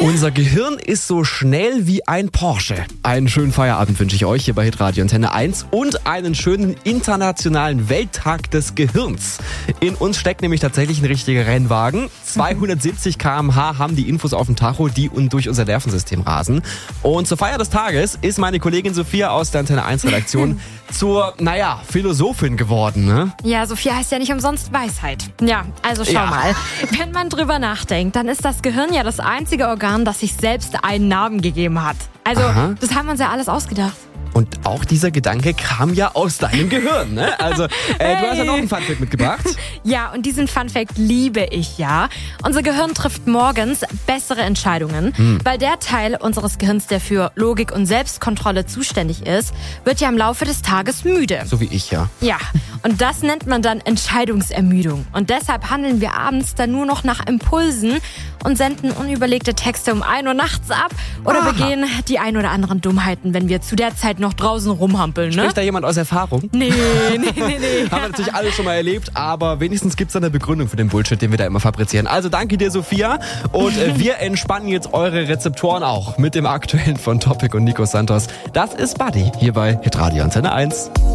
Unser Gehirn ist so schnell wie ein Porsche. Einen schönen Feierabend wünsche ich euch hier bei Hitradio Antenne 1 und einen schönen internationalen Welttag des Gehirns. In uns steckt nämlich tatsächlich ein richtiger Rennwagen. 270 km/h haben die Infos auf dem Tacho, die durch unser Nervensystem rasen. Und zur Feier des Tages ist meine Kollegin Sophia aus der Antenne 1 Redaktion zur, Philosophin geworden, ne? Ja, Sophia heißt ja nicht umsonst Weisheit. Ja, also schau mal. Wenn man drüber nachdenkt, dann ist das Gehirn ja das einzige Organ, das sich selbst einen Namen gegeben hat. Also, das haben wir uns ja alles ausgedacht. Und auch dieser Gedanke kam ja aus deinem Gehirn, ne? Also, du hast ja noch einen Funfact mitgebracht. Ja, und diesen Funfact liebe ich ja. Unser Gehirn trifft morgens bessere Entscheidungen, weil der Teil unseres Gehirns, der für Logik und Selbstkontrolle zuständig ist, wird ja im Laufe des Tages müde. So wie ich, ja. Ja, und das nennt man dann Entscheidungsermüdung. Und deshalb handeln wir abends dann nur noch nach Impulsen und senden unüberlegte Texte um 1 Uhr nachts ab oder begehen die ein oder anderen Dummheiten, wenn wir zu der Zeit noch draußen rumhampeln, ne? Spricht da jemand aus Erfahrung? Nee. Haben wir natürlich alle schon mal erlebt, aber wenigstens gibt's da eine Begründung für den Bullshit, den wir da immer fabrizieren. Also danke dir, Sophia. Und wir entspannen jetzt eure Rezeptoren auch mit dem Aktuellen von Topic und Nico Santos. Das ist Buddy hier bei Hitradio Antenne 1.